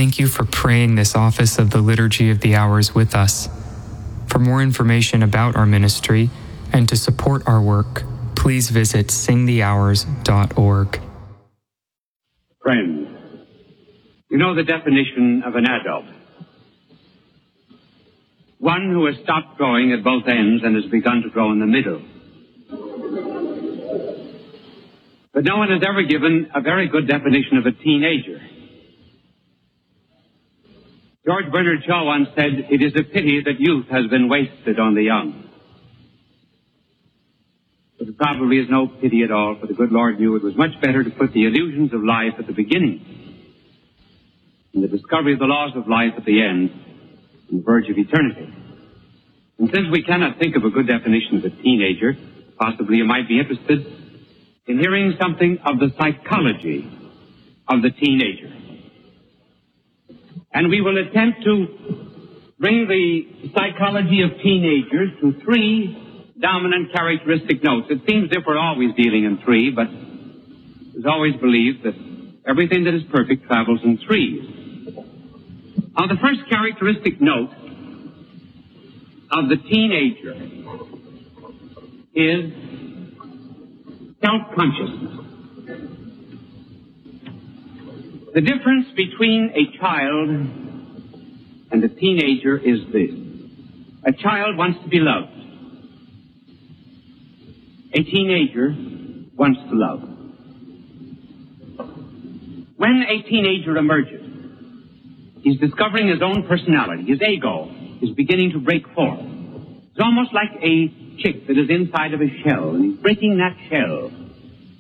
Thank you for praying this office of the Liturgy of the Hours with us. For more information about our ministry and to support our work, please visit singthehours.org. Friends, you know the definition of an adult. One who has stopped growing at both ends and has begun to grow in the middle. But no one has ever given a very good definition of a teenager. George Bernard Shaw once said, "It is a pity that youth has been wasted on the young." But there probably is no pity at all, for the good Lord knew it was much better to put the illusions of life at the beginning and the discovery of the laws of life at the end, on the verge of eternity. And since we cannot think of a good definition of a teenager, possibly you might be interested in hearing something of the psychology of the teenager. And we will attempt to bring the psychology of teenagers to three dominant characteristic notes. It seems as if we're always dealing in three, but it's always believed that everything that is perfect travels in threes. Now, the first characteristic note of the teenager is self-consciousness. The difference between a child and a teenager is this. A child wants to be loved. A teenager wants to love. When a teenager emerges, he's discovering his own personality. His ego is beginning to break forth. It's almost like a chick that is inside of a shell, and he's breaking that shell